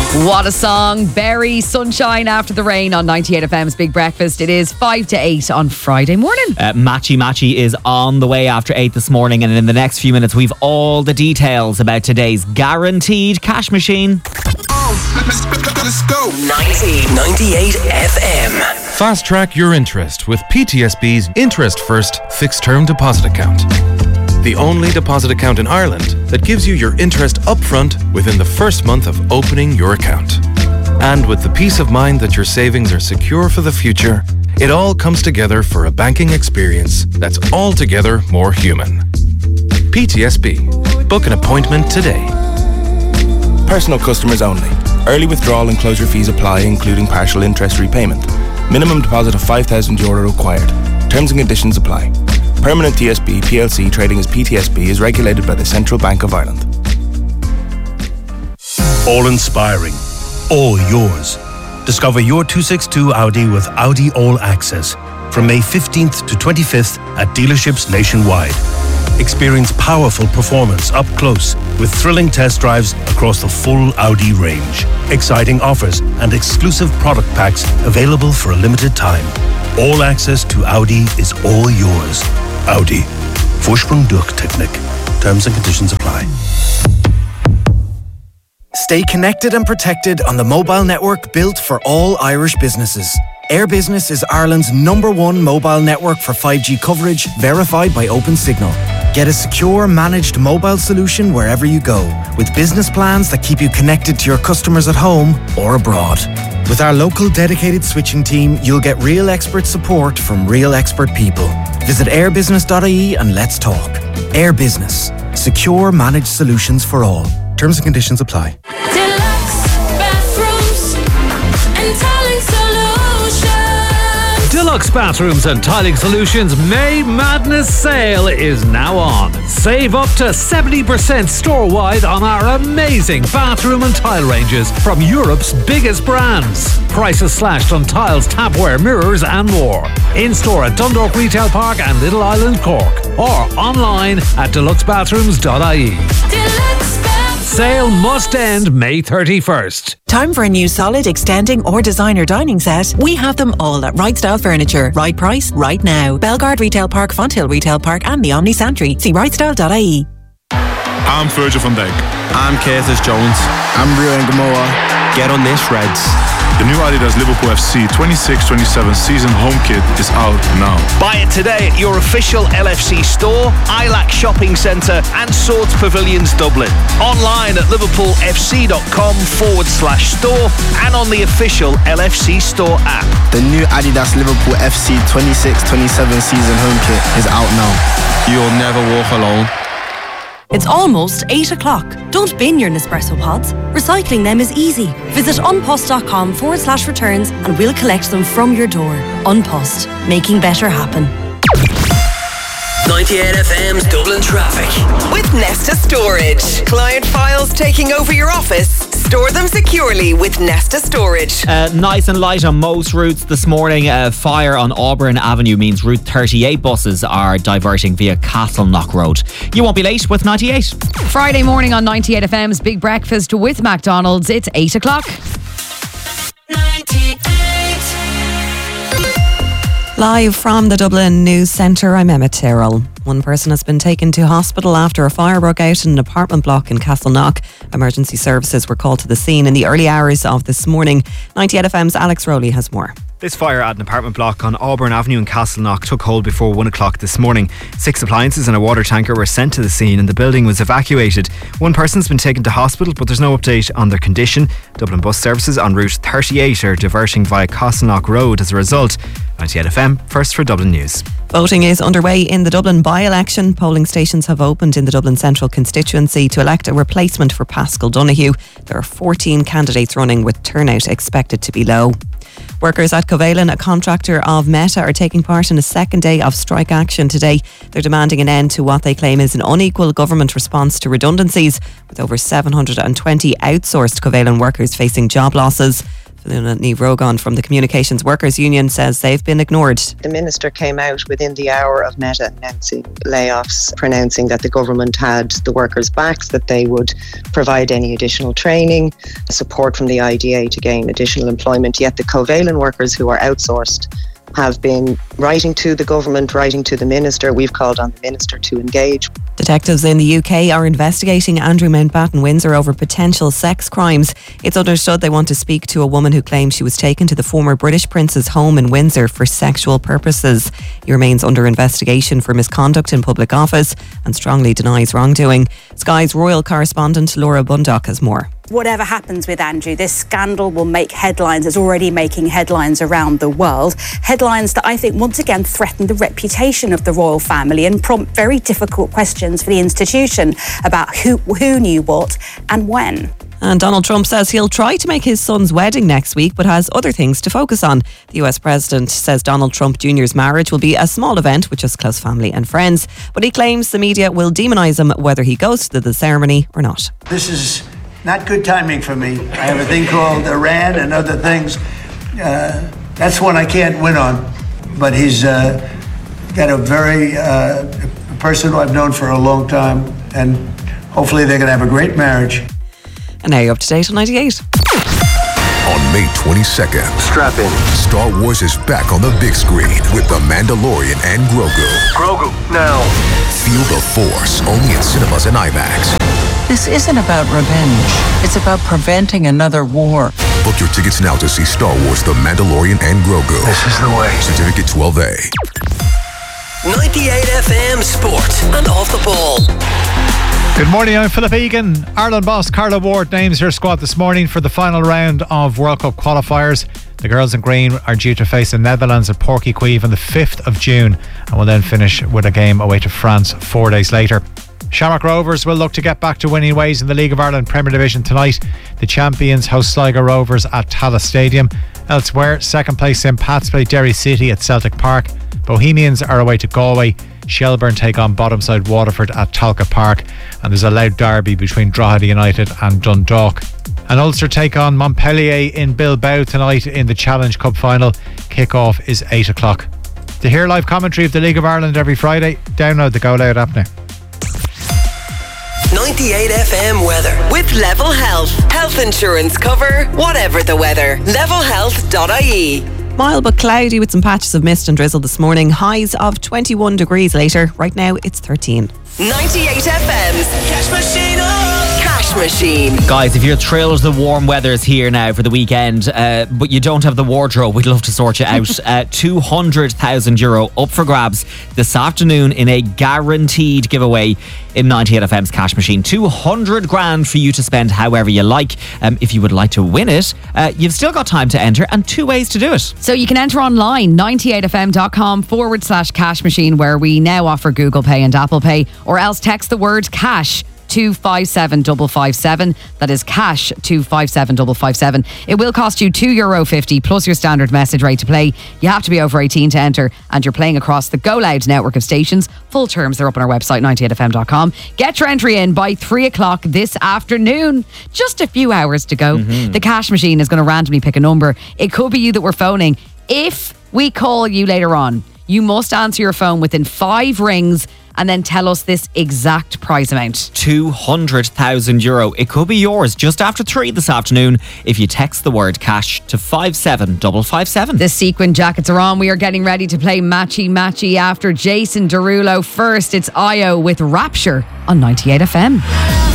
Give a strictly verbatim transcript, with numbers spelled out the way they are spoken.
What a song. Berry, Sunshine After the Rain on ninety-eight F M's Big Breakfast. It is five to eight on Friday morning. Uh, Matchy Matchy is on the way after eight this morning, and in the next few minutes we've all the details about today's guaranteed cash machine. Oh, let's, let's go. ninety, ninety-eight F M. Fast track your interest with P T S B's Interest First Fixed Term Deposit Account. The only deposit account in Ireland that gives you your interest upfront within the first month of opening your account. And with the peace of mind that your savings are secure for the future, it all comes together for a banking experience that's altogether more human. P T S B. Book an appointment today. Personal customers only. Early withdrawal and closure fees apply, including partial interest repayment. Minimum deposit of five thousand euro required. Terms and conditions apply. Permanent T S B P L C trading as P T S B is regulated by the Central Bank of Ireland. All inspiring, all yours. Discover your two sixty-two Audi with Audi All Access from May fifteenth to twenty-fifth at dealerships nationwide. Experience powerful performance up close with thrilling test drives across the full Audi range. Exciting offers and exclusive product packs available for a limited time. All access to Audi is all yours. Audi. Vorsprung durch Technik. Terms and conditions apply. Stay connected and protected on the mobile network built for all Irish businesses. Air Business is Ireland's number one mobile network for five G coverage, verified by OpenSignal. Get a secure, managed mobile solution wherever you go, with business plans that keep you connected to your customers at home or abroad. With our local dedicated switching team, you'll get real expert support from real expert people. Visit airbusiness dot I E and let's talk. Air Business. Secure, managed solutions for all. Terms and conditions apply. Deluxe bathrooms and tiling solutions. Deluxe Bathrooms and Tiling Solutions May Madness Sale is now on. Save up to seventy percent store-wide on our amazing bathroom and tile ranges from Europe's biggest brands. Prices slashed on tiles, tapware, mirrors and more. In-store at Dundalk Retail Park and Little Island, Cork. Or online at deluxe bathrooms dot I E. Deluxe Sale must end May thirty-first. Time for a new solid, extending or designer dining set? We have them all at Right Style Furniture. Right price, right now. Belgard Retail Park, Fonthill Retail Park and the Omni Santry. See right style dot I E. I'm Virgil van Dijk. I'm Curtis Jones. I'm Ruben Gamoa. Get on this, Reds. The new Adidas Liverpool F C twenty-six twenty-seven season home kit is out now. Buy it today at your official L F C store, I L A C Shopping Centre and Swords Pavilions Dublin. Online at liverpoolfc.com forward slash store and on the official L F C store app. The new Adidas Liverpool F C twenty-six twenty-seven season home kit is out now. You'll never walk alone. It's almost eight o'clock. Don't bin your Nespresso pods. Recycling them is easy. Visit unpost.com forward slash returns and we'll collect them from your door. Unpost, making better happen. ninety-eight F M's Dublin traffic. With Nesta Storage. Client files taking over your office? Store them securely with Nesta Storage. Uh, nice and light on most routes this morning. A fire on Auburn Avenue means Route thirty-eight buses are diverting via Castleknock Road. You won't be late with ninety-eight. Friday morning on ninety-eight F M's Big Breakfast with McDonald's. It's eight o'clock. Live from the Dublin News Centre, I'm Emma Tyrrell. One person has been taken to hospital after a fire broke out in an apartment block in Castleknock. Emergency services were called to the scene in the early hours of this morning. ninety-eight F M's Alex Rowley has more. This fire at an apartment block on Auburn Avenue in Castleknock took hold before one o'clock this morning. Six appliances and a water tanker were sent to the scene and the building was evacuated. One person's been taken to hospital, but there's no update on their condition. Dublin bus services on Route thirty-eight are diverting via Castleknock Road as a result. ninety-eight F M, first for Dublin News. Voting is underway in the Dublin by-election. Polling stations have opened in the Dublin Central constituency to elect a replacement for Pascal Donoghue. There are fourteen candidates running, with turnout expected to be low. Workers at Covalent, a contractor of Meta, are taking part in a second day of strike action today. They're demanding an end to what they claim is an unequal government response to redundancies, with over seven hundred twenty outsourced Covalent workers facing job losses. Fiona Ní Rogan from the Communications Workers Union says they've been ignored. The minister came out within the hour of Meta announcing layoffs, pronouncing that the government had the workers' backs, that they would provide any additional training, support from the I D A to gain additional employment. Yet the Covalent workers who are outsourced have been writing to the government, writing to the minister. We've called on the minister to engage. Detectives in the U K are investigating Andrew Mountbatten Windsor over potential sex crimes. It's understood they want to speak to a woman who claims she was taken to the former British prince's home in Windsor for sexual purposes. He remains under investigation for misconduct in public office and strongly denies wrongdoing. Sky's royal correspondent Laura Bundock has more. Whatever happens with Andrew, this scandal will make headlines. It's already making headlines around the world. Headlines that I think once again threaten the reputation of the royal family and prompt very difficult questions for the institution about who, who knew what and when. And Donald Trump says he'll try to make his son's wedding next week, but has other things to focus on. The U S president says Donald Trump Junior's marriage will be a small event with just close family and friends, but he claims the media will demonise him whether he goes to the ceremony or not. This is not good timing for me. I have a thing called Iran and other things. Uh, that's one I can't win on. But he's uh, got a very uh, a person who I've known for a long time, and hopefully they're going to have a great marriage. And now you're up to date on ninety-eight. On May twenty-second, strap in. Star Wars is back on the big screen with The Mandalorian and Grogu. Grogu, now. Feel the Force, only in cinemas and IMAX. This isn't about revenge. It's about preventing another war. Book your tickets now to see Star Wars The Mandalorian and Grogu. This is the way. Certificate twelve A. ninety-eight F M Sport and Off the Ball. Good morning, I'm Philip Egan. Ireland boss Carla Ward names her squad this morning for the final round of World Cup qualifiers. The girls in green are due to face the Netherlands at Porky Queeve on the fifth of June and will then finish with a game away to France four days later. Shamrock Rovers will look to get back to winning ways in the League of Ireland Premier Division tonight. The champions host Sligo Rovers at Tallaght Stadium. Elsewhere, second place St Pat's play Derry City at Celtic Park. Bohemians are away to Galway. Shelburne take on bottom side Waterford at Talcott Park. And there's a loud derby between Drogheda United and Dundalk. And Ulster take on Montpellier in Bilbao tonight in the Challenge Cup final. Kick-off is eight o'clock. To hear live commentary of the League of Ireland every Friday, download the Go Loud app now. ninety-eight F M weather with Level Health. Health insurance cover, whatever the weather. level health dot I E. Mild but cloudy with some patches of mist and drizzle this morning. Highs of twenty-one degrees later. Right now it's thirteen. ninety-eight F M's Cash Machine. Cash Machine. Guys, if you're thrilled the warm weather's here now for the weekend, uh, but you don't have the wardrobe, we'd love to sort you out. uh, two hundred thousand euro up for grabs this afternoon in a guaranteed giveaway in ninety-eight F M's Cash Machine. two hundred grand for you to spend however you like. Um, if you would like to win it, uh, you've still got time to enter and two ways to do it. So you can enter online, ninety-eight F M dot com forward slash cash machine, where we now offer Google Pay and Apple Pay, or else text the word cash two five seven five five seven. That is cash two five seven five five seven. It will cost you two euro fifty plus your standard message rate to play. You have to be over eighteen to enter, and you're playing across the Go Loud network of stations. Full terms are up on our website, ninety-eight F M dot com. Get your entry in by three o'clock this afternoon. Just a few hours to go. Mm-hmm. The Cash Machine is going to randomly pick a number. It could be you that we're phoning. If we call you later on, you must answer your phone within five rings and then tell us this exact prize amount. two hundred thousand euro. It could be yours just after three this afternoon if you text the word cash to five seven five five seven. The sequin jackets are on. We are getting ready to play Matchy Matchy after Jason Derulo. First, it's Io with Rapture on ninety-eight F M.